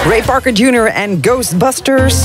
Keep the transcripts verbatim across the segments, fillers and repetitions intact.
Ray Parker junior en Ghostbusters.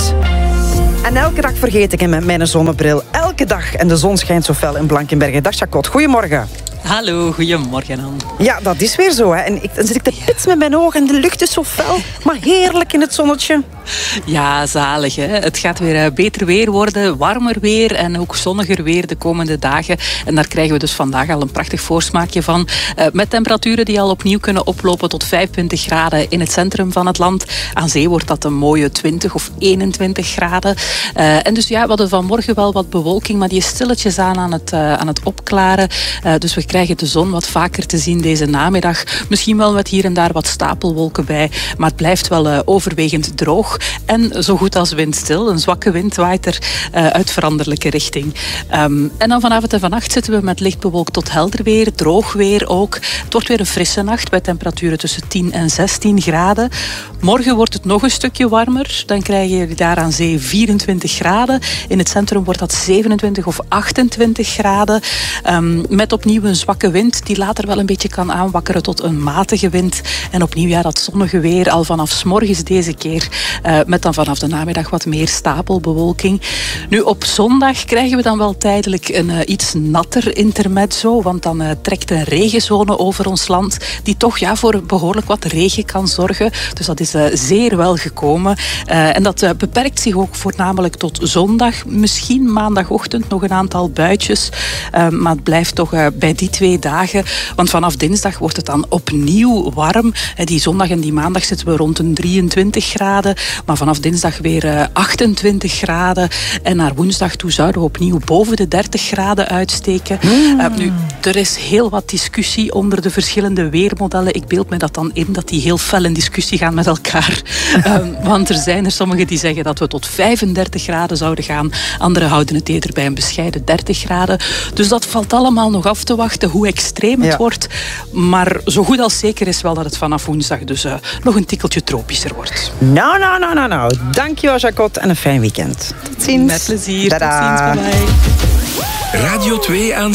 En elke dag vergeet ik hem met mijn zonnebril. Elke dag. En de zon schijnt zo fel in Blankenberge. Dag Jacot, goedemorgen. Hallo, goedemorgen dan. Ja, dat is weer zo. Hè. En ik, dan zit ik te pits met mijn ogen en de lucht is zo fel. Maar heerlijk in het zonnetje. Ja, zalig. Hè? Het gaat weer beter weer worden, warmer weer en ook zonniger weer de komende dagen. En daar krijgen we dus vandaag al een prachtig voorsmaakje van. Uh, met temperaturen die al opnieuw kunnen oplopen tot vijfentwintig graden in het centrum van het land. Aan zee wordt dat een mooie twintig of eenentwintig graden. Uh, en dus ja, we hadden vanmorgen wel wat bewolking, maar die is stilletjes aan aan het, uh, aan het opklaren. Uh, dus we krijgen de zon wat vaker te zien deze namiddag. Misschien wel met hier en daar wat stapelwolken bij, maar het blijft wel uh, overwegend droog. En zo goed als windstil. Een zwakke wind waait er uh, uit veranderlijke richting. Um, en dan vanavond en vannacht zitten we met licht bewolkt tot helder weer, droog weer ook. Het wordt weer een frisse nacht bij temperaturen tussen tien en zestien graden. Morgen wordt het nog een stukje warmer. Dan krijgen jullie daar aan zee vierentwintig graden. In het centrum wordt dat zevenentwintig of achtentwintig graden. Um, met opnieuw een zwakke wind die later wel een beetje kan aanwakkeren tot een matige wind. En opnieuw ja, dat zonnige weer al vanaf 's morgens deze keer. Uh, met dan vanaf de namiddag wat meer stapelbewolking. Nu op zondag krijgen we dan wel tijdelijk een uh, iets natter intermezzo. Want dan uh, trekt een regenzone over ons land. Die toch ja, voor behoorlijk wat regen kan zorgen. Dus dat is uh, zeer wel gekomen. Uh, en dat uh, beperkt zich ook voornamelijk tot zondag. Misschien maandagochtend nog een aantal buitjes. Uh, maar het blijft toch uh, bij die twee dagen. Want vanaf dinsdag wordt het dan opnieuw warm. Uh, die zondag en die maandag zitten we rond een drieëntwintig graden. Maar vanaf dinsdag weer uh, achtentwintig graden. En naar woensdag toe zouden we opnieuw boven de dertig graden uitsteken. Mm. Uh, nu, er is heel wat discussie onder de verschillende weermodellen. Ik beeld me dat dan in dat die heel fel in discussie gaan met elkaar. um, want er zijn er sommigen die zeggen dat we tot vijfendertig graden zouden gaan. Anderen houden het eerder bij een bescheiden dertig graden. Dus dat valt allemaal nog af te wachten hoe extreem het ja. wordt. Maar zo goed als zeker is wel dat het vanaf woensdag dus uh, nog een tikkeltje tropischer wordt. Nou, nou, nou, nou, nou. Dankjewel, Jacot. En een fijn weekend. Tot ziens. Met plezier. Tada. Tot ziens. Bye bye. Radio twee aan